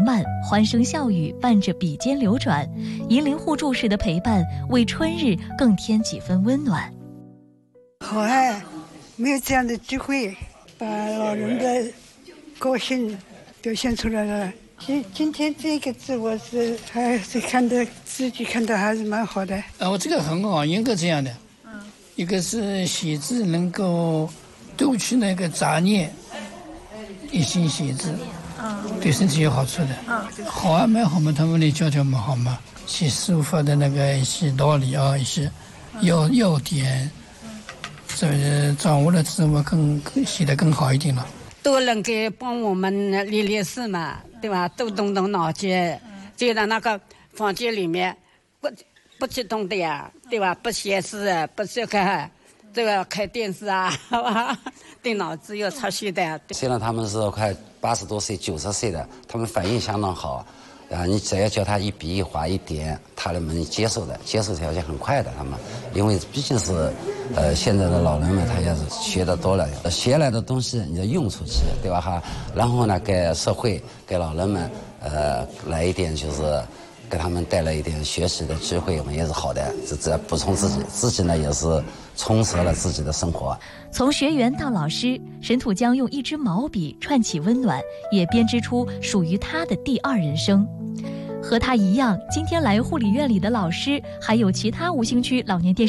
漫，欢声笑语伴着笔尖流转，银铃互助式的陪伴，为春日更添几分温暖。 好啊，没有这样的机会，把老人的高兴表现出来了。今天这个字我还是自己看的还是蛮好的。 我这个很好，应该这样的。一个是写字能够读取那个杂念，一心写字，对身体有好处的。好啊，蛮好嘛，他们来教我们好嘛，一些书法的那个一些道理啊，一些要点，这掌握了之后更写得更好一点了。 都能够帮我们练事嘛，对吧？都动动脑筋，就在那个房间里面不激动的呀，对吧？不写诗，不去看这个看电视啊，好吧？对脑子有出息的。 虽然他们是快80多岁、90岁的，他们反应相当好。你只要叫他一笔一划一点，他们接受条件很快的。他们，因为毕竟是，现在的老人们，他也是学得多了，学来的东西你要用出去，对吧哈？然后呢，给社会、给老人们，来一点就是给他们带来一点学习的机会，我们也是好的。这补充自己呢也是充实了自己的生活。 从学员到老师，沈土江用一支毛笔串起温暖，也编织出属于他的第二人生。和他一样，今天来护理院里的老师，还有其他吴兴区老年电视